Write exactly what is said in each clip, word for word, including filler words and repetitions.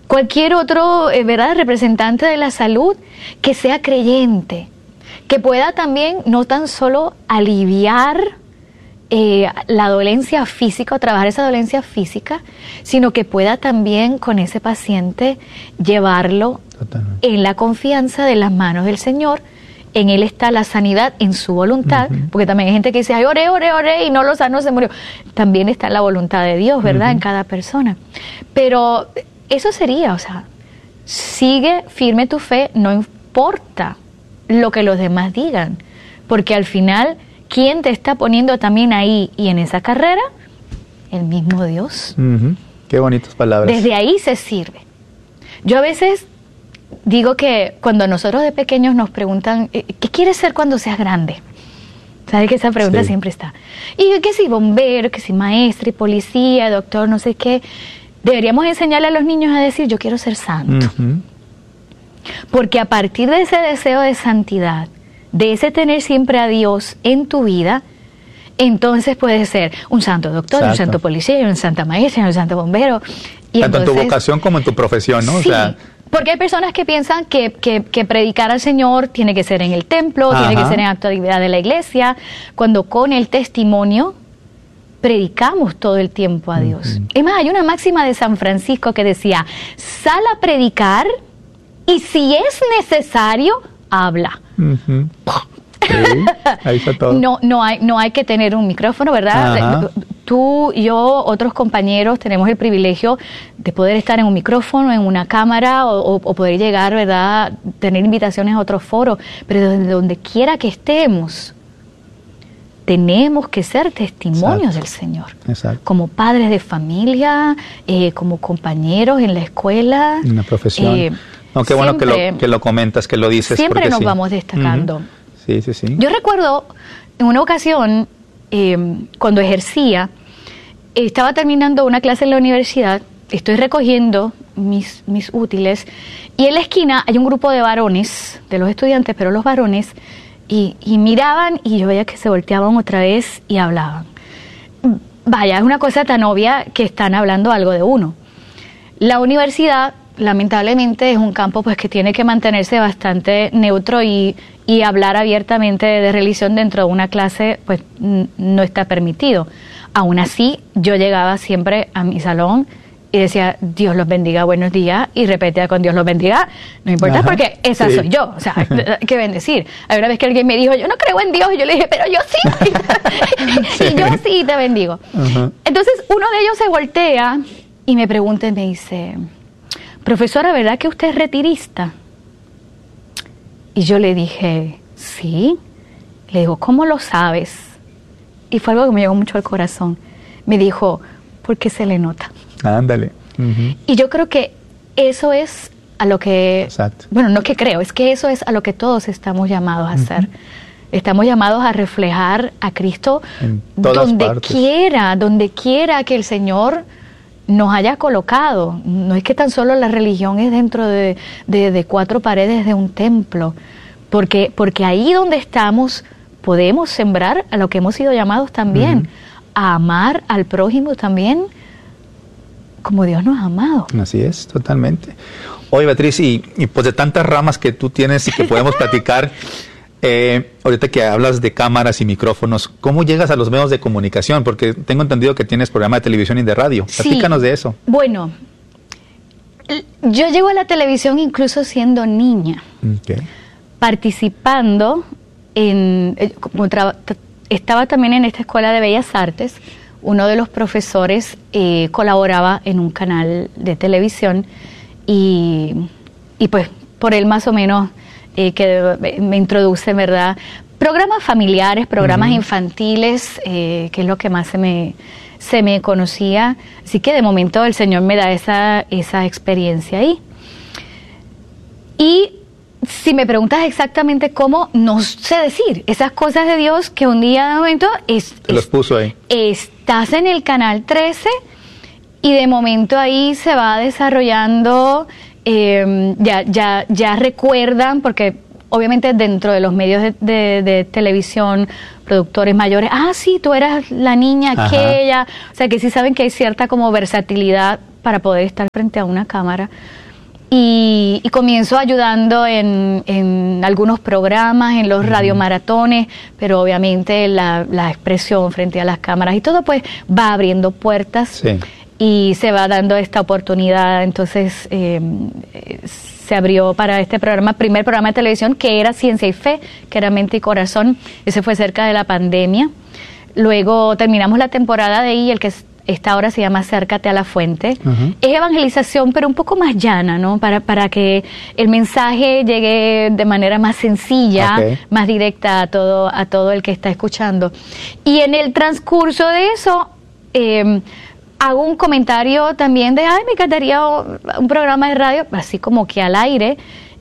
cualquier otro, eh, ¿verdad?, representante de la salud que sea creyente, que pueda también no tan solo aliviar eh, la dolencia física o trabajar esa dolencia física, sino que pueda también con ese paciente llevarlo Totalmente. En la confianza de las manos del Señor. En Él está la sanidad, en su voluntad, uh-huh. porque también hay gente que dice, ay, oré, oré, oré, y no lo sanó, se murió. También está la voluntad de Dios, ¿verdad?, uh-huh. en cada persona. Pero eso sería, o sea, sigue firme tu fe, no importa lo que los demás digan, porque al final, ¿quién te está poniendo también ahí y en esa carrera? El mismo Dios. Uh-huh. Qué bonitas palabras. Desde ahí se sirve. Yo a veces digo que cuando nosotros de pequeños nos preguntan, ¿qué quieres ser cuando seas grande? ¿Sabes que esa pregunta sí. siempre está? Y que si bombero, que si maestra y policía, doctor, no sé qué. Deberíamos enseñarle a los niños a decir, yo quiero ser santo. Uh-huh. Porque a partir de ese deseo de santidad, de ese tener siempre a Dios en tu vida, entonces puedes ser un santo doctor, Exacto. un santo policía, un santo maestra, un santo bombero. Y Tanto entonces, en tu vocación como en tu profesión, ¿no? Sí, o sea, porque hay personas que piensan que, que, que predicar al Señor tiene que ser en el templo, Ajá. tiene que ser en actividad de la iglesia, cuando con el testimonio predicamos todo el tiempo a Dios. Uh-huh. Es más, hay una máxima de San Francisco que decía, sal a predicar y si es necesario, habla. Uh-huh. Sí, ahí está todo. No, no hay, no hay que tener un micrófono, ¿verdad? Ajá. Tú, yo, otros compañeros tenemos el privilegio de poder estar en un micrófono, en una cámara o, o poder llegar, ¿verdad? Tener invitaciones a otros foros, pero desde donde quiera que estemos, tenemos que ser testimonios Exacto. del Señor. Exacto. Como padres de familia, eh, como compañeros en la escuela. En la profesión. Eh, no, qué bueno que lo, que lo comentas, que lo dices. Siempre nos sí. vamos destacando. Uh-huh. Sí, sí, sí. Yo recuerdo en una ocasión, eh, cuando ejercía, estaba terminando una clase en la universidad, estoy recogiendo mis, mis útiles, y en la esquina hay un grupo de varones, de los estudiantes, pero los varones, y, y miraban, y yo veía que se volteaban otra vez y hablaban. Vaya, es una cosa tan obvia que están hablando algo de uno. La universidad, lamentablemente, es un campo pues que tiene que mantenerse bastante neutro y, y hablar abiertamente de religión dentro de una clase pues n- no está permitido. Aún así, yo llegaba siempre a mi salón y decía, Dios los bendiga, buenos días, y repetía con Dios los bendiga, no importa, Ajá, porque esa sí. soy yo, o sea, qué bendecir. Hay una vez que alguien me dijo, yo no creo en Dios, y yo le dije, pero yo sí, sí. y yo sí te bendigo. Ajá. Entonces, uno de ellos se voltea y me pregunta y me dice, profesora, ¿verdad que usted es retirista? Y yo le dije, sí. Le digo, ¿cómo lo sabes? Y fue algo que me llegó mucho al corazón. Me dijo, porque se le nota. Ándale. Uh-huh. Y yo creo que eso es a lo que... Exacto. Bueno, no que creo, es que eso es a lo que todos estamos llamados a uh-huh. hacer. Estamos llamados a reflejar a Cristo en todas donde partes. quiera, donde quiera que el Señor nos haya colocado. No es que tan solo la religión es dentro de, de, de cuatro paredes de un templo, porque, porque ahí donde estamos podemos sembrar a lo que hemos sido llamados también, uh-huh. a amar al prójimo también como Dios nos ha amado. Así es, totalmente. Oye, Beatriz, y, y pues de tantas ramas que tú tienes y que podemos platicar, eh, ahorita que hablas de cámaras y micrófonos, ¿cómo llegas a los medios de comunicación? Porque tengo entendido que tienes programa de televisión y de radio. Platícanos sí. de eso. Bueno, yo llego a la televisión incluso siendo niña, okay. participando en... Como tra- estaba también en esta escuela de Bellas Artes. Uno de los profesores eh, colaboraba en un canal de televisión y, y pues por él más o menos eh, que me introduce, ¿verdad? Programas familiares, programas uh-huh. infantiles, eh, que es lo que más se me, se me conocía. Así que de momento el Señor me da esa, esa experiencia ahí. Y si me preguntas exactamente cómo, no sé decir. Esas cosas de Dios que un día de momento... Es, Se los puso ahí. Estás en el canal trece y de momento ahí se va desarrollando, eh, ya, ya, ya recuerdan, porque obviamente dentro de los medios de, de, de televisión, productores mayores, ah, sí, tú eras la niña aquella, Ajá. o sea que sí saben que hay cierta como versatilidad para poder estar frente a una cámara. Y, y comienzo ayudando en, en algunos programas, en los uh-huh. radiomaratones, pero obviamente la, la expresión frente a las cámaras y todo pues va abriendo puertas sí. y se va dando esta oportunidad. Entonces eh, se abrió para este programa, primer programa de televisión que era Ciencia y Fe, que era Mente y Corazón. Ese fue cerca de la pandemia. Luego terminamos la temporada de ahí, el que esta ahora se llama Acércate a la Fuente. Uh-huh. Es evangelización, pero un poco más llana, ¿no? Para, para que el mensaje llegue de manera más sencilla, okay. más directa a todo, a todo el que está escuchando. Y en el transcurso de eso, eh, hago un comentario también de, ay, me encantaría un programa de radio, así como que al aire.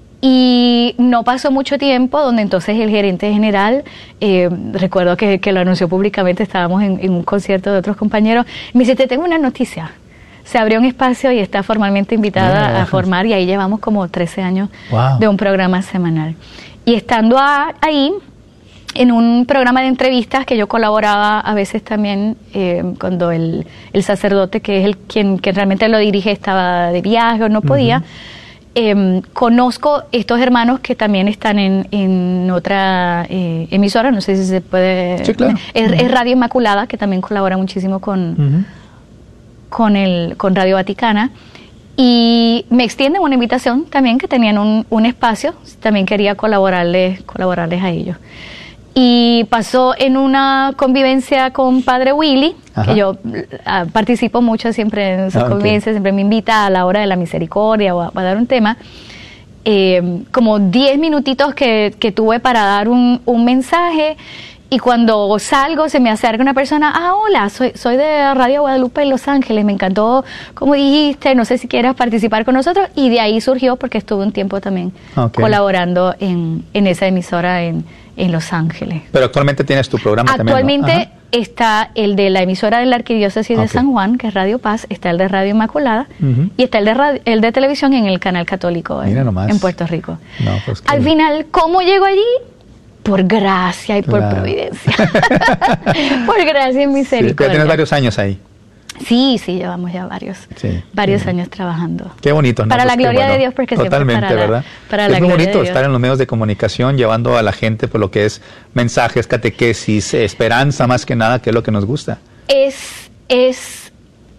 Y no pasó mucho tiempo, donde entonces el gerente general, eh, recuerdo que, que lo anunció públicamente, estábamos en, en un concierto de otros compañeros, me dice, te tengo una noticia, se abrió un espacio y está formalmente invitada yeah. a formar, y ahí llevamos como trece años wow. de un programa semanal. Y estando a, ahí, en un programa de entrevistas que yo colaboraba a veces también, eh, cuando el, el sacerdote, que es el quien que realmente lo dirige, estaba de viaje o no podía, uh-huh. Eh, conozco estos hermanos que también están en, en otra eh, emisora, no sé si se puede... Sí, claro. Es, uh-huh. es Radio Inmaculada, que también colabora muchísimo con, uh-huh. con, el, con Radio Vaticana. Y me extienden una invitación también, que tenían un, un espacio, también quería colaborarles, colaborarles a ellos. Y pasó en una convivencia con Padre Willy, Ajá. que yo uh, participo mucho siempre en sus ah, convivencias, okay. siempre me invita a la hora de la misericordia o a, a dar un tema. Eh, como diez minutitos que, que tuve para dar un, un mensaje, y cuando salgo se me acerca una persona, ah, hola, soy, soy de Radio Guadalupe en Los Ángeles, me encantó como dijiste, no sé si quieras participar con nosotros, y de ahí surgió porque estuve un tiempo también okay. colaborando en, en esa emisora en en Los Ángeles. Pero actualmente tienes tu programa actualmente también, ¿no? Está el de la emisora de la Arquidiócesis okay. de San Juan, que es Radio Paz, está el de Radio Inmaculada, uh-huh. y está el de radio, el de televisión en el canal católico en, en Puerto Rico. No, pues Al final, ¿cómo llego allí? Por gracia y por claro. providencia. Por gracia y misericordia. Sí, tienes varios años ahí. Sí, sí, llevamos ya varios, sí, varios sí. años trabajando. Qué bonito, ¿no? Para pues la gloria bueno. de Dios, porque totalmente, siempre para ¿verdad? La, para es la muy gloria bonito de estar en los medios de comunicación, llevando a la gente por lo que es mensajes, catequesis, esperanza, más que nada, que es lo que nos gusta. Es, es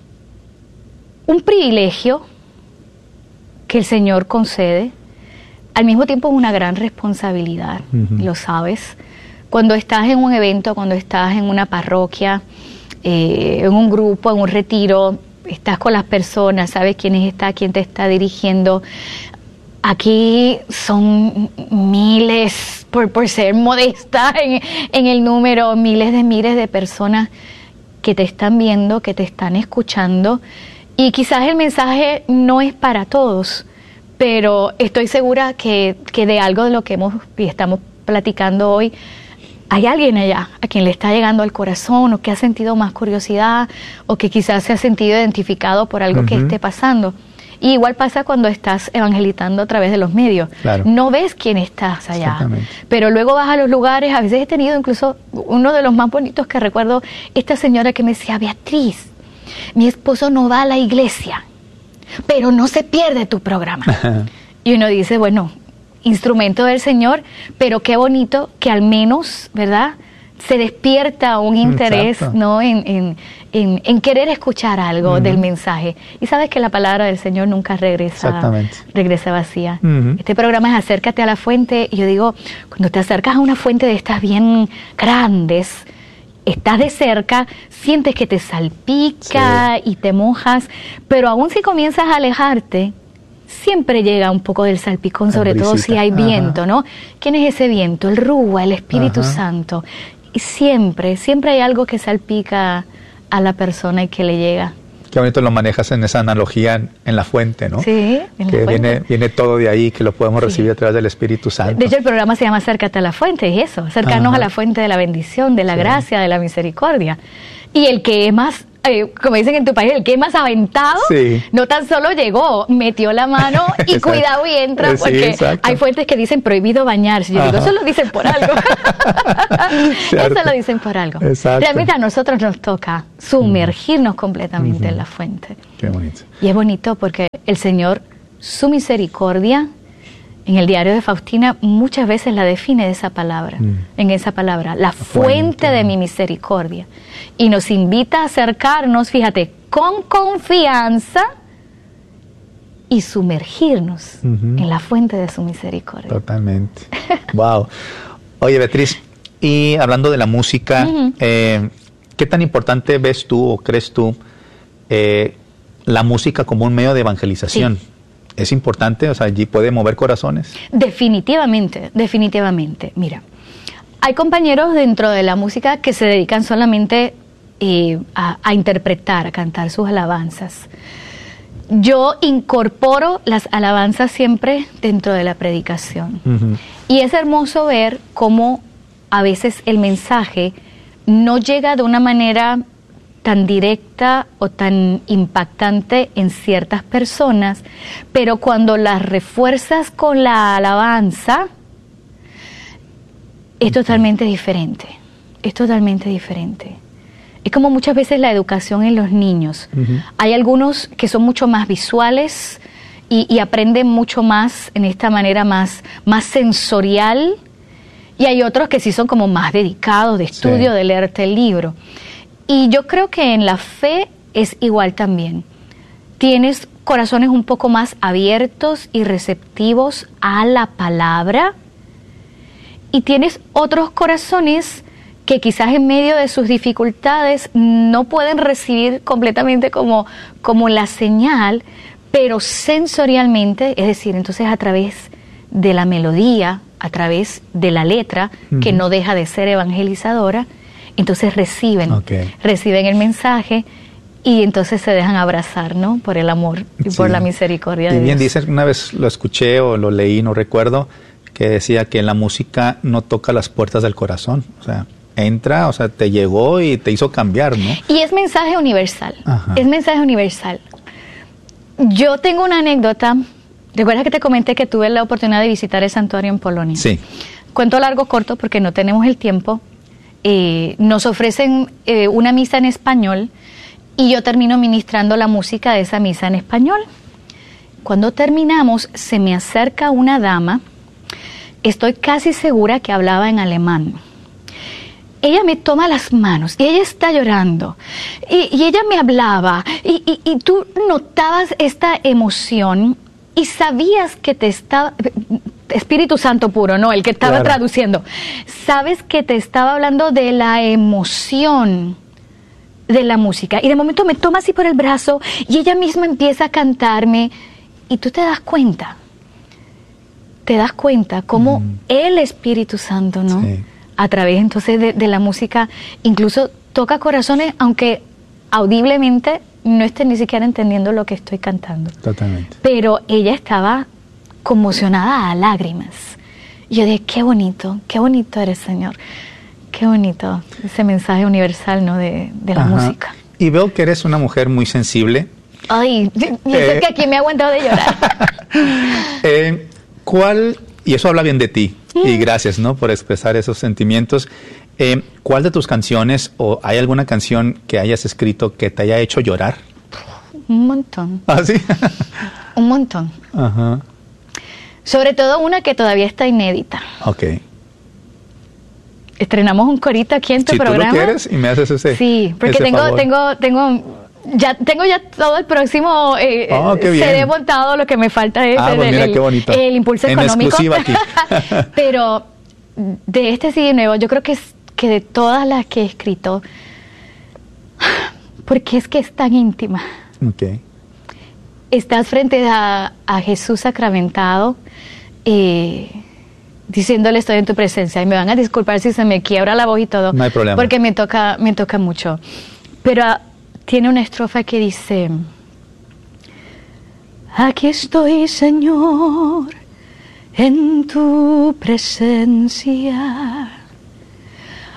un privilegio que el Señor concede, al mismo tiempo es una gran responsabilidad, uh-huh. lo sabes. Cuando estás en un evento, cuando estás en una parroquia, Eh, en un grupo, en un retiro, estás con las personas, sabes quién está, quién te está dirigiendo. Aquí son miles, por, por ser modesta en, en el número, miles de miles de personas que te están viendo, que te están escuchando, y quizás el mensaje no es para todos, pero estoy segura que, que de algo de lo que hemos y estamos platicando hoy, hay alguien allá a quien le está llegando al corazón, o que ha sentido más curiosidad, o que quizás se ha sentido identificado por algo uh-huh. que esté pasando. Y igual pasa cuando estás evangelizando a través de los medios. Claro. No ves quién estás allá, pero luego vas a los lugares. A veces he tenido incluso uno de los más bonitos que recuerdo, esta señora que me decía, Beatriz, mi esposo no va a la iglesia, pero no se pierde tu programa. Y uno dice, bueno, instrumento del Señor, pero qué bonito que al menos, ¿verdad?, se despierta un interés, Exacto. ¿no?, en, en, en, en querer escuchar algo uh-huh. del mensaje. Y sabes que la palabra del Señor nunca regresa, regresa vacía. Uh-huh. Este programa es Acércate a la Fuente, y yo digo, cuando te acercas a una fuente de estas bien grandes, estás de cerca, sientes que te salpica sí. y te mojas, pero aún si comienzas a alejarte, siempre llega un poco del salpicón, sobre todo si hay viento, Ajá. ¿no? ¿Quién es ese viento? El Rúa, el Espíritu Ajá. Santo. Y siempre, siempre hay algo que salpica a la persona y que le llega. Qué bonito lo manejas en esa analogía en, en la fuente, ¿no? Sí, en que la fuente. Viene, viene todo de ahí, que lo podemos sí. recibir a través del Espíritu Santo. De hecho, el programa se llama Acércate a la Fuente, es eso, acercarnos Ajá. a la fuente de la bendición, de la sí. gracia, de la misericordia. Y el que es más eh, como dicen en tu país, el que es más aventado, sí. no tan solo llegó, metió la mano y cuidado y entra, porque sí, hay fuentes que dicen prohibido bañarse. Yo Ajá. digo, eso lo dicen por algo. Eso lo dicen por algo. Exacto. Realmente a nosotros nos toca sumergirnos mm. completamente mm-hmm. en la fuente. Qué bonito. Y es bonito porque el Señor, su misericordia, en el diario de Faustina muchas veces la define de esa palabra, mm. en esa palabra, la fuente, fuente de mi misericordia. Y nos invita a acercarnos, fíjate, con confianza y sumergirnos uh-huh. en la fuente de su misericordia. Totalmente. Wow. Oye, Beatriz, y hablando de la música, uh-huh. eh, ¿qué tan importante ves tú o crees tú eh, la música como un medio de evangelización? Sí. ¿Es importante? O sea, ¿allí puede mover corazones? Definitivamente, definitivamente. Mira, hay compañeros dentro de la música que se dedican solamente eh, a, a interpretar, a cantar sus alabanzas. Yo incorporo las alabanzas siempre dentro de la predicación. Uh-huh. Y es hermoso ver cómo a veces el mensaje no llega de una manera tan directa o tan impactante en ciertas personas, pero cuando las refuerzas con la alabanza, es totalmente diferente, es totalmente diferente. Es como muchas veces la educación en los niños. Uh-huh. Hay algunos que son mucho más visuales y, y aprenden mucho más en esta manera más, más sensorial, y hay otros que sí son como más dedicados de estudio, sí. de leerte el libro. Y yo creo que en la fe es igual también. Tienes corazones un poco más abiertos y receptivos a la palabra, y tienes otros corazones que quizás en medio de sus dificultades no pueden recibir completamente como, como la señal, pero sensorialmente, es decir, entonces a través de la melodía, a través de la letra, uh-huh. que no deja de ser evangelizadora, entonces reciben, okay. reciben el mensaje y entonces se dejan abrazar, ¿no? Por el amor y sí. por la misericordia y de Dios. Y bien dices, una vez lo escuché o lo leí, no recuerdo, que decía que la música no toca las puertas del corazón, o sea, entra, o sea, te llegó y te hizo cambiar, ¿no? Y es mensaje universal, Ajá. es mensaje universal. Yo tengo una anécdota, ¿recuerdas que te comenté que tuve la oportunidad de visitar el santuario en Polonia? Sí. Cuento largo corto porque no tenemos el tiempo. Eh, nos ofrecen eh, una misa en español y yo termino ministrando la música de esa misa en español. Cuando terminamos, se me acerca una dama, estoy casi segura que hablaba en alemán. Ella me toma las manos y ella está llorando y, y ella me hablaba y, y, y tú notabas esta emoción y sabías que te estaba... Espíritu Santo puro, ¿no? El que estaba claro. traduciendo. Sabes que te estaba hablando de la emoción de la música. Y de momento me toma así por el brazo y ella misma empieza a cantarme. Y tú te das cuenta, te das cuenta cómo mm. el Espíritu Santo, ¿no? Sí. A través entonces de, de la música, incluso toca corazones, aunque audiblemente no estén ni siquiera entendiendo lo que estoy cantando. Totalmente. Pero ella estaba conmocionada a lágrimas. Y yo dije, qué bonito, qué bonito eres, Señor. Qué bonito ese mensaje universal, ¿no? De, de la Ajá. música. Y veo que eres una mujer muy sensible. Ay, y eso eh, es que aquí me ha aguantado de llorar. eh, ¿Cuál, y eso habla bien de ti, mm. y gracias, ¿no? Por expresar esos sentimientos. Eh, ¿Cuál de tus canciones, o hay alguna canción que hayas escrito que te haya hecho llorar? Un montón. ¿Ah, sí? Un montón. Ajá. Sobre todo una que todavía está inédita. Ok. Estrenamos un corito aquí en tu si programa. Si tú lo quieres y me haces ese Sí, porque ese tengo, favor. tengo, tengo, ya tengo ya todo el próximo eh, oh, qué bien. C D montado, lo que me falta es ah, el, pues mira, el, qué bonito. el impulso en económico. En exclusiva aquí. Pero de este C D nuevo, yo creo que, es, que de todas las que he escrito, porque es que es tan íntima. Ok. Estás frente a, a Jesús sacramentado, eh, diciéndole estoy en tu presencia, y me van a disculpar si se me quiebra la voz y todo, no hay problema, porque me toca, me toca mucho, pero uh, tiene una estrofa que dice: aquí estoy, Señor, en tu presencia,